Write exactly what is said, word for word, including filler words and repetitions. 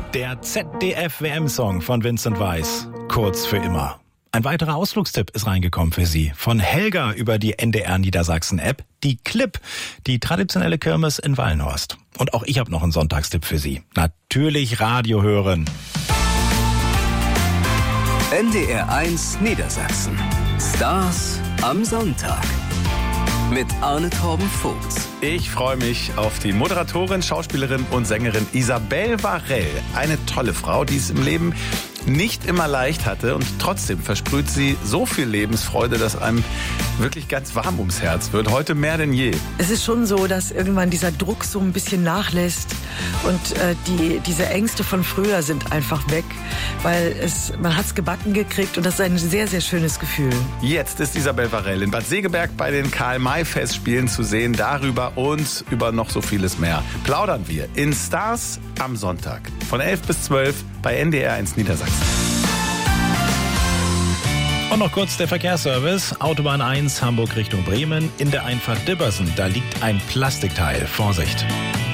Der Z D F-W M-Song von Vincent Weiss, kurz für immer. Ein weiterer Ausflugstipp ist reingekommen für Sie. Von Helga über die N D R Niedersachsen-App. Die Clip, die traditionelle Kirmes in Wallenhorst. Und auch ich habe noch einen Sonntagstipp für Sie. Natürlich Radio hören. N D R eins Niedersachsen. Stars am Sonntag. Mit Arne Torben Vogt. Ich freue mich auf die Moderatorin, Schauspielerin und Sängerin Isabelle Varell. Eine tolle Frau, die es im Leben nicht immer leicht hatte und trotzdem versprüht sie so viel Lebensfreude, dass einem wirklich ganz warm ums Herz wird. Heute mehr denn je. Es ist schon so, dass irgendwann dieser Druck so ein bisschen nachlässt und äh, die, diese Ängste von früher sind einfach weg, weil es, man hat es gebacken gekriegt und das ist ein sehr, sehr schönes Gefühl. Jetzt ist Isabelle Varell in Bad Segeberg bei den Karl-May-Festspielen zu sehen. Darüber und über noch so vieles mehr plaudern wir in Stars am Sonntag von elf bis zwölf bei N D R eins Niedersachsen. Und noch kurz der Verkehrsservice. Autobahn eins Hamburg Richtung Bremen. In der Einfahrt Dibbersen, da liegt ein Plastikteil. Vorsicht!